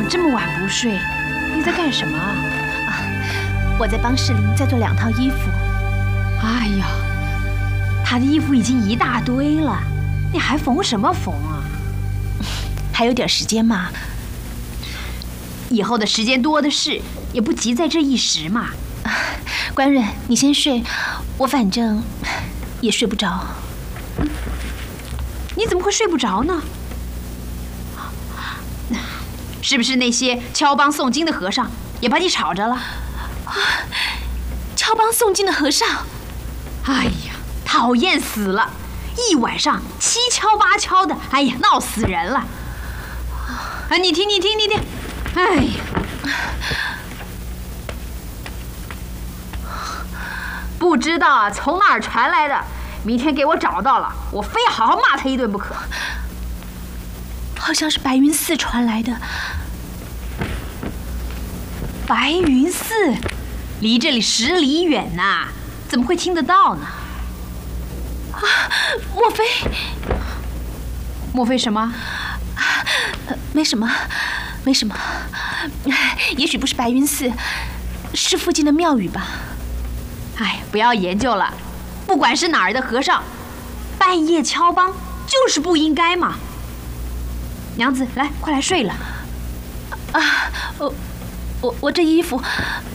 这么晚不睡？你在干什么啊？ 我在帮世林再做2套衣服。 哎呀，他的衣服已经一大堆了，你还缝什么缝啊？ 还有点时间嘛。 以后的时间多的是，也不急在这一时嘛。 官人，你先睡，我反正也睡不着。 你怎么会睡不着呢？是不是那些敲梆诵经的和尚也把你吵着了？ 敲梆诵经的和尚， 哎呀，讨厌死了！一晚上7敲8敲的，哎呀，闹死人了！哎，你听，哎呀！不知道从哪儿传来的，明天给我找到了，我非要好好骂他一顿不可。 好像是白云寺传来的。 白云寺，离这里10里远呐，怎么会听得到呢？ 啊，莫非什么？没什么，也许不是白云寺，是附近的庙宇吧。 哎，不要研究了，不管是哪儿的和尚，半夜敲梆就是不应该嘛。娘子，来，快来睡了。 啊，我这衣服，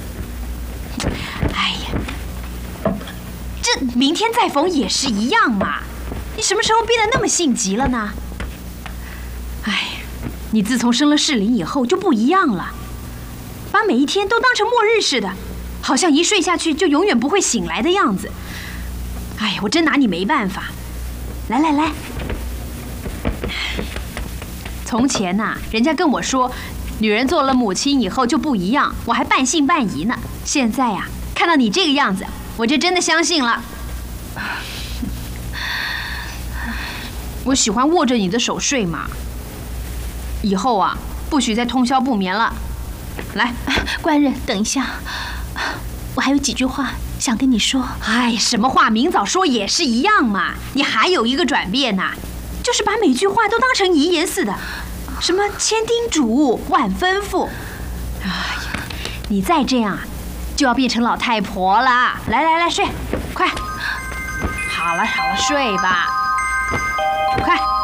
哎呀，这明天再缝也是一样嘛。你什么时候变得那么性急了呢？哎，你自从生了世林以后就不一样了，把每一天都当成末日似的，好像一睡下去就永远不会醒来的样子。哎呀，我真拿你没办法。来，从前呐，人家跟我说，女人做了母亲以后就不一样，我还半信半疑呢。现在呀，看到你这个样子，我就真的相信了。我喜欢握着你的手睡嘛。以后啊，不许再通宵不眠了。来， 官人，等一下，我还有几句话想跟你说。 哎，什么话明早说也是一样嘛。你还有一个转变呐，就是把每句话都当成遗言似的，什么千叮嘱万吩咐。哎呀，你再这样啊，就要变成老太婆了。来，睡，快。好了，睡吧，快。